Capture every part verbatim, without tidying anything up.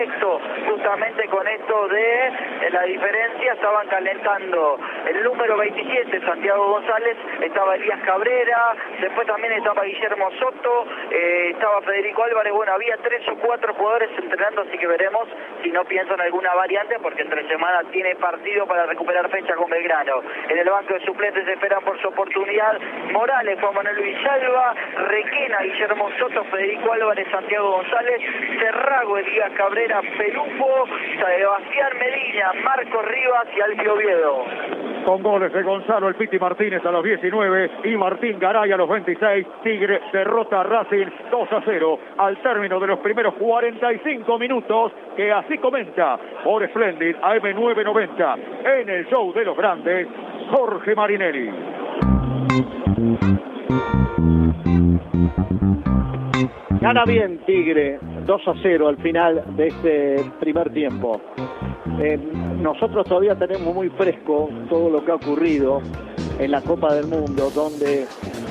Justamente con esto de la diferencia estaban calentando el número veintisiete, Santiago González, estaba Elías Cabrera, después también estaba Guillermo Soto, eh, estaba Federico Álvarez. Bueno, había tres o cuatro jugadores entrenando, así que veremos si no piensan alguna variante, porque entre semanas tiene partido para recuperar fecha con Belgrano. En el banco de suplentes esperan por su oportunidad Morales, Juan Manuel Villalba, Requena, Guillermo Soto, Federico Álvarez, Santiago González, Cerrago, Elías Cabrera, Pelufo, Sebastián Medina, Marcos Rivas y Alfio Oviedo. Con goles de Gonzalo El Piti Martínez a los diecinueve y Martín Garay a los veintiséis, Tigre derrota a Racing dos a cero al término de los primeros cuarenta y cinco minutos, que así comenta por Splendid A M nueve noventa en el show de los grandes, Jorge Marinelli. Gana bien Tigre, dos a cero al final de este primer tiempo. Eh, nosotros todavía tenemos muy fresco todo lo que ha ocurrido en la Copa del Mundo, donde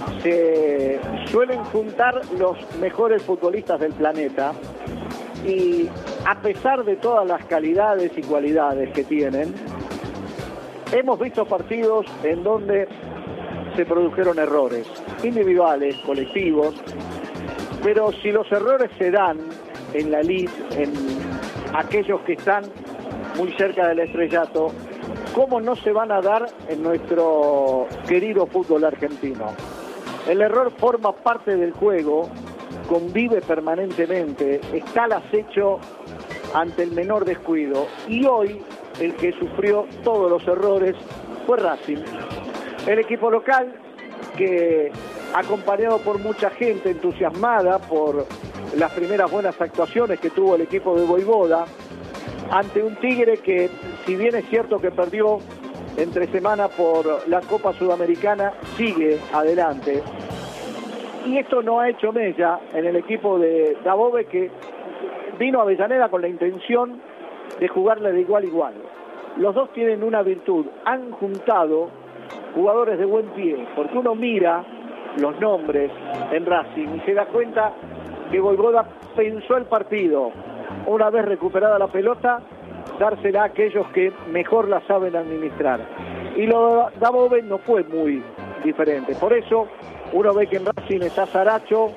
se suelen juntar los mejores futbolistas del planeta, y a pesar de todas las calidades y cualidades que tienen, hemos visto partidos en donde se produjeron errores individuales, colectivos. Pero si los errores se dan en la elite, en aquellos que están muy cerca del estrellato, ¿cómo no se van a dar en nuestro querido fútbol argentino? El error forma parte del juego, convive permanentemente, está al acecho ante el menor descuido. Y hoy el que sufrió todos los errores fue Racing. El equipo local, que acompañado por mucha gente entusiasmada por las primeras buenas actuaciones que tuvo el equipo de Voivoda, ante un Tigre que, si bien es cierto que perdió entre semana por la Copa Sudamericana, sigue adelante. Y esto no ha hecho mella en el equipo de Dabove, que vino a Avellaneda con la intención de jugarle de igual a igual. Los dos tienen una virtud, han juntado jugadores de buen pie, porque uno mira los nombres en Racing y se da cuenta que Voivoda pensó el partido, una vez recuperada la pelota, dársela a aquellos que mejor la saben administrar. Y lo de Dabove no fue muy diferente. Por eso uno ve que en Racing está Saracho,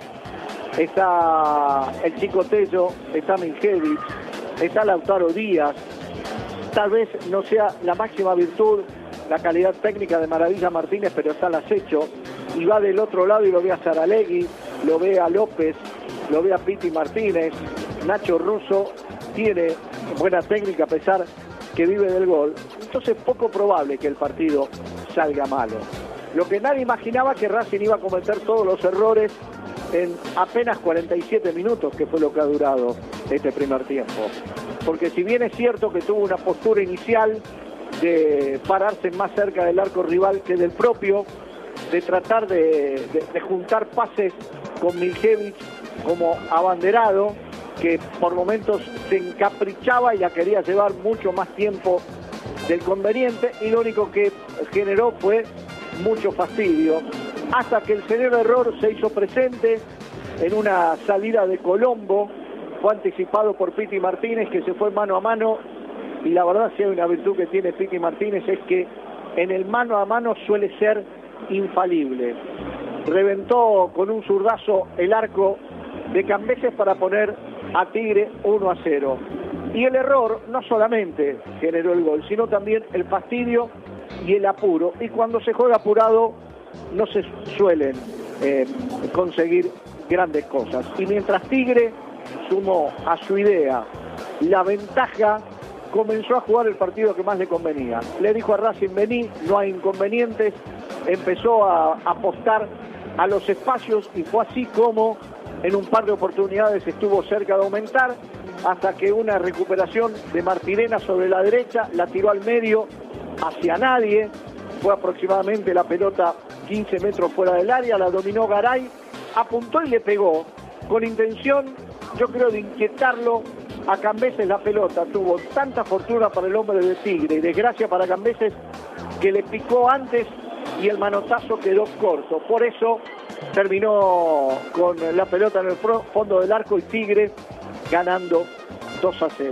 está el Chico Tello, está Miljevic, está Lautaro Díaz. Tal vez no sea la máxima virtud la calidad técnica de Maravilla Martínez, pero está al acecho. Y va del otro lado y lo ve a Saralegui, lo ve a López, lo ve a Piti Martínez. Nacho Russo tiene buena técnica a pesar que vive del gol. Entonces poco probable que el partido salga malo. Lo que nadie imaginaba, que Racing iba a cometer todos los errores en apenas cuarenta y siete minutos, que fue lo que ha durado este primer tiempo. Porque si bien es cierto que tuvo una postura inicial de pararse más cerca del arco rival que del propio, de tratar de, de, de juntar pases con Miljevic como abanderado, que por momentos se encaprichaba y la quería llevar mucho más tiempo del conveniente, y lo único que generó fue mucho fastidio, hasta que el severo error se hizo presente en una salida de Colombo. Fue anticipado por Piti Martínez, que se fue mano a mano, y la verdad, si hay una virtud que tiene Piti Martínez, es que en el mano a mano suele ser infalible. Reventó con un zurdazo el arco de Cambeses para poner a Tigre uno a cero. Y el error no solamente generó el gol, sino también el fastidio y el apuro. Y cuando se juega apurado no se suelen eh, conseguir grandes cosas. Y mientras Tigre sumó a su idea la ventaja, comenzó a jugar el partido que más le convenía. Le dijo a Racing: vení, no hay inconvenientes. Empezó a apostar a los espacios, y fue así como en un par de oportunidades estuvo cerca de aumentar, hasta que una recuperación de Martirena sobre la derecha la tiró al medio hacia nadie. Fue aproximadamente la pelota quince metros fuera del área, la dominó Garay, apuntó y le pegó, con intención, yo creo, de inquietarlo a Cambeses. La pelota tuvo tanta fortuna para el hombre de Tigre y desgracia para Cambeses, que le picó antes y el manotazo quedó corto. Por eso terminó con la pelota en el fondo del arco y Tigre ganando dos a cero.